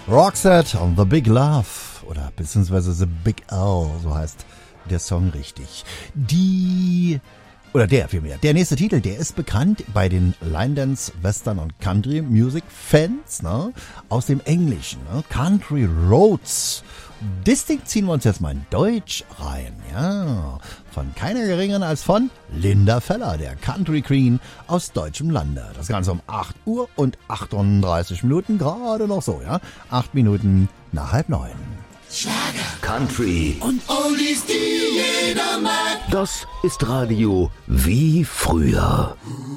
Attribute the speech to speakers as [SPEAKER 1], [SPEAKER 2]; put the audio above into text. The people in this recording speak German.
[SPEAKER 1] Roxette on the Big Love oder beziehungsweise The Big L, so heißt der Song richtig. Der nächste Titel, der ist bekannt bei den Line Dance, Western und Country Music Fans, ne? Aus dem Englischen, ne? Country Roads. Das Ding ziehen wir uns jetzt mal in Deutsch rein, ja. Von keiner geringeren als von Linda Feller, der Country Queen aus deutschem Lande. Das Ganze um 8 Uhr und 38 Minuten, gerade noch so, ja. 8 Minuten nach 8:30.
[SPEAKER 2] Schlager, Country
[SPEAKER 3] und Oldies, die jeder mag.
[SPEAKER 2] Das ist Radio wie früher.